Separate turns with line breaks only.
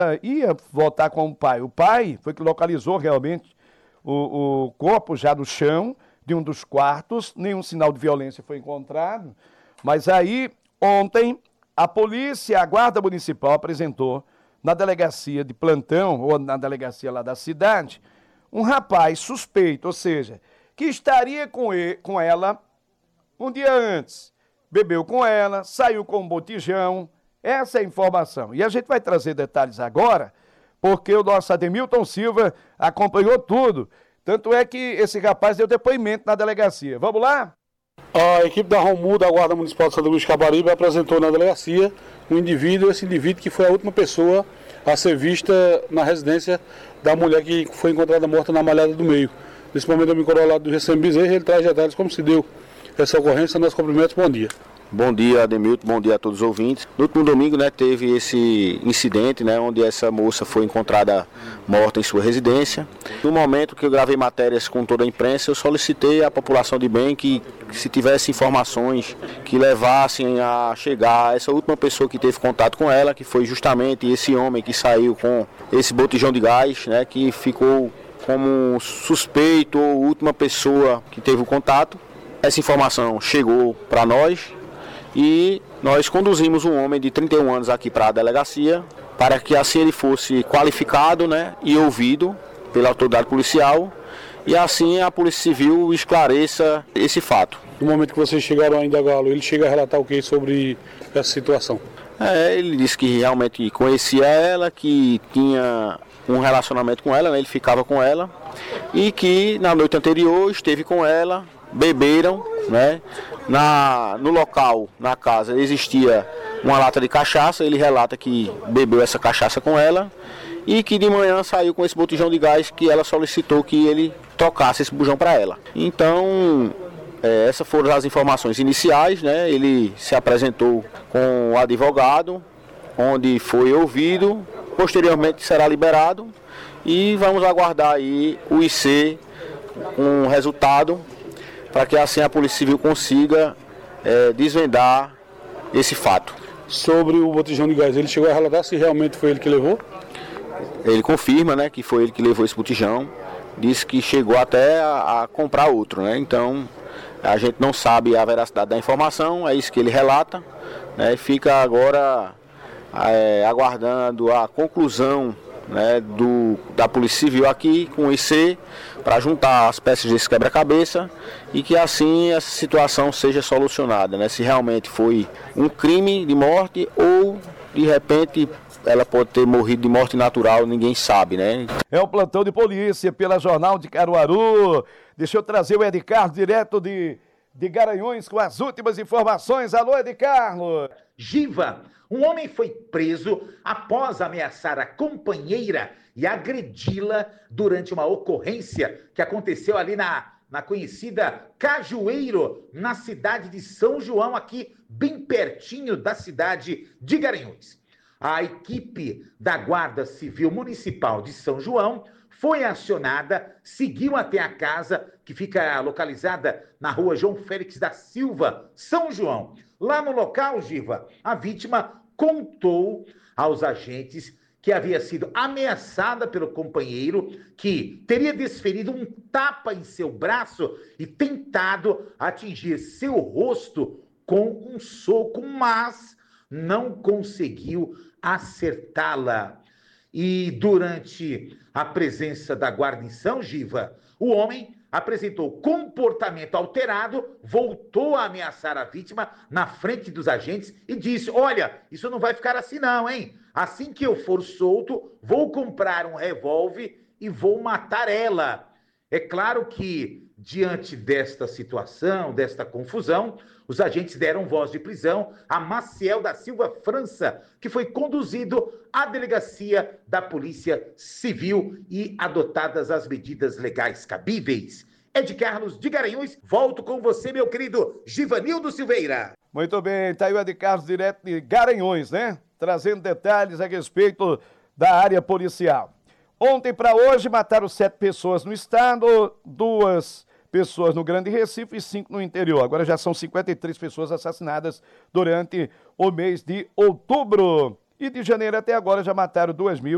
ia voltar com o pai. O pai foi que localizou realmente o corpo já no chão de um dos quartos, nenhum sinal de violência foi encontrado, mas aí ontem a polícia, a guarda municipal apresentou na delegacia de plantão, ou na delegacia lá da cidade, um rapaz suspeito, ou seja, que estaria com ela um dia antes, bebeu com ela, saiu com um botijão, essa é a informação. E a gente vai trazer detalhes agora, porque o nosso Ademilton Silva acompanhou tudo. Tanto é que esse rapaz deu depoimento na delegacia. Vamos lá?
A equipe da ROMU, da Guarda Municipal de Santa Luz de Caparibe, apresentou na delegacia um indivíduo, esse indivíduo que foi a última pessoa a ser vista na residência da mulher que foi encontrada morta na Malhada do Meio. Nesse momento eu me encontro ao lado do Recém Bezerra, ele traz detalhes como se deu essa ocorrência. Nós cumprimentos, bom dia.
Bom dia, Ademilton, bom dia a todos os ouvintes. No último domingo, teve esse incidente, onde essa moça foi encontrada morta em sua residência. No momento que eu gravei matérias com toda a imprensa, eu solicitei à população de bem que se tivesse informações que levassem a chegar a essa última pessoa que teve contato com ela, que foi justamente esse homem que saiu com esse botijão de gás, que ficou como suspeito ou última pessoa que teve o contato. Essa informação chegou para nós e nós conduzimos um homem de 31 anos aqui para a delegacia para que assim ele fosse qualificado e ouvido pela autoridade policial e assim a Polícia Civil esclareça esse fato.
No momento que vocês chegaram a indagá-lo, ele chega a relatar o que sobre essa situação?
Ele disse que realmente conhecia ela, que tinha um relacionamento com ela, ele ficava com ela e que na noite anterior esteve com ela, beberam, no local, na casa, existia uma lata de cachaça, ele relata que bebeu essa cachaça com ela e que de manhã saiu com esse botijão de gás que ela solicitou que ele trocasse esse bujão para ela. Então, essas foram as informações iniciais, ele se apresentou com o advogado, onde foi ouvido, posteriormente será liberado e vamos aguardar aí o IC com o resultado para que assim a Polícia Civil consiga desvendar esse fato.
Sobre o botijão de gás, ele chegou a relatar se realmente foi ele que levou?
Ele confirma que foi ele que levou esse botijão, disse que chegou até a comprar outro, então a gente não sabe a veracidade da informação, é isso que ele relata, fica agora aguardando a conclusão da Polícia Civil aqui com o IC para juntar as peças desse quebra-cabeça e que assim essa situação seja solucionada, se realmente foi um crime de morte ou de repente ela pode ter morrido de morte natural, ninguém sabe,
É o plantão de polícia pela Jornal de Caruaru. Deixa eu trazer o Ed Carlos direto de Garanhuns com as últimas informações. Alô, Ed Carlos.
Giva, um homem foi preso após ameaçar a companheira e agredi-la durante uma ocorrência que aconteceu ali na conhecida Cajueiro, na cidade de São João, aqui bem pertinho da cidade de Garanhuns. A equipe da Guarda Civil Municipal de São João foi acionada, seguiu até a casa que fica localizada na rua João Félix da Silva, São João. Lá no local, Giva, a vítima contou aos agentes que havia sido ameaçada pelo companheiro, que teria desferido um tapa em seu braço e tentado atingir seu rosto com um soco, mas não conseguiu acertá-la. E durante a presença da guarnição, Giva, o homem apresentou comportamento alterado, voltou a ameaçar a vítima na frente dos agentes e disse: olha, isso não vai ficar assim não, hein? Assim que eu for solto, vou comprar um revólver e vou matar ela. É claro que, diante desta situação, desta confusão, os agentes deram voz de prisão a Maciel da Silva França, que foi conduzido à delegacia da Polícia Civil e adotadas as medidas legais cabíveis. Ed Carlos de Garanhuns, volto com você, meu querido Givanildo Silveira.
Muito bem, tá aí o Ed Carlos direto de Garanhuns, trazendo detalhes a respeito da área policial. Ontem para hoje mataram 7 pessoas no estado, 2 pessoas no Grande Recife e 5 no interior. Agora já são 53 pessoas assassinadas durante o mês de outubro. E de janeiro até agora já mataram 2.000.